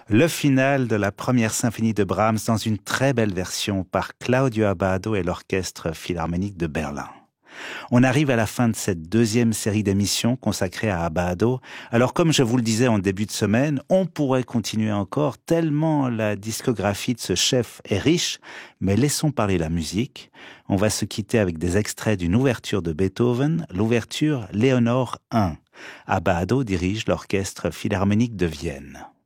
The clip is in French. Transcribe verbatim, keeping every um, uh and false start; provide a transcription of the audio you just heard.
Le final de la première symphonie de Brahms dans une très belle version par Claudio Abbado et l'Orchestre Philharmonique de Berlin. On arrive à la fin de cette deuxième série d'émissions consacrée à Abbado. Alors comme je vous le disais en début de semaine, on pourrait continuer encore tellement la discographie de ce chef est riche, mais laissons parler la musique. On va se quitter avec des extraits d'une ouverture de Beethoven, l'ouverture Léonore un. Abbado dirige l'Orchestre Philharmonique de Vienne.